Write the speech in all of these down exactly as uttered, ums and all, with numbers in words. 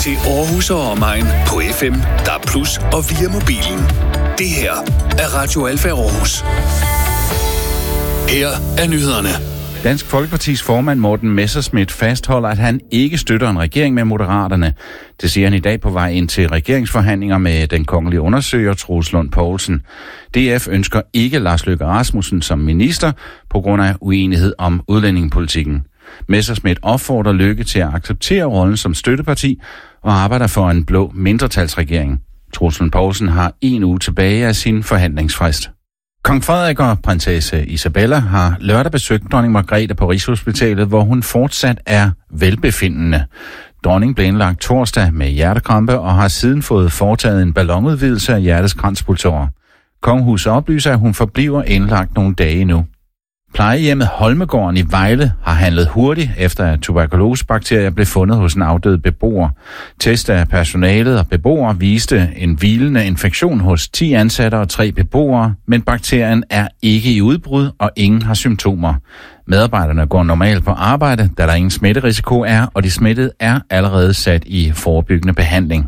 til Aarhus og omegn på F M, D A B plus, og via mobilen. Det her er Radio Alfa Aarhus. Her er nyhederne. Dansk Folkepartis formand Morten Messerschmidt fastholder, at han ikke støtter en regering med Moderaterne. Det siger han i dag på vej ind til regeringsforhandlinger med den kongelige undersøger Troels Lund Poulsen. D F ønsker ikke Lars Løkke Rasmussen som minister på grund af uenighed om udlændingepolitikken. Messerschmidt opfordrer Løkke til at acceptere rollen som støtteparti og arbejder for en blå mindretalsregering. Troels Lund Poulsen har en uge tilbage af sin forhandlingsfrist. Kong Frederik og prinsesse Isabella har lørdag besøgt dronning Margrethe på Rigshospitalet, hvor hun fortsat er velbefindende. Dronningen blev indlagt torsdag med hjertekrampe og har siden fået foretaget en ballonudvidelse af hjertets kranspulsårer. Kongehuset oplyser, at hun forbliver indlagt nogle dage nu. Plejehjemmet Holmegården i Vejle har handlet hurtigt, efter at tuberkulosebakterier blev fundet hos en afdød beboer. Test af personalet og beboere viste en hvilende infektion hos ti ansatte og tre beboere, men bakterien er ikke i udbrud, og ingen har symptomer. Medarbejderne går normalt på arbejde, da der ingen smitterisiko er, og de smittede er allerede sat i forebyggende behandling.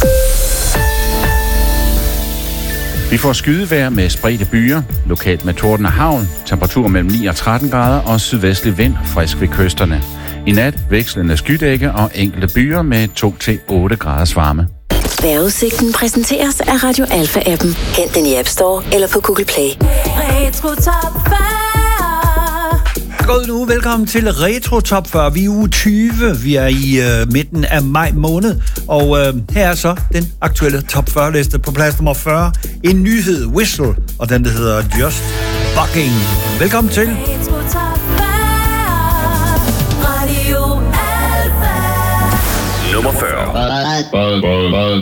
Vi får skydevejr med spredte byer, lokalt med torden og hagl, temperatur mellem ni og tretten grader og sydvestlig vind frisk ved kysterne. I nat vekslende skydække og enkelte byer med to til otte graders varme. Vejrudsigten præsenteres af Radio Alfa-appen. Hent den i App Store eller på Google Play. Retro Top fyrre. God nu, velkommen til Retro Top fyrre. Vi er uge tyve, vi er i øh, midten af maj måned, og øh, her er så den aktuelle Top fyrre liste på plads nummer fyrre. En nyhed, Whistle, og den der hedder Just Bugging. Velkommen til. Retro Top fyrre. Radio Alfa. Nummer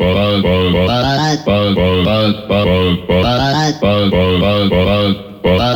fyrre.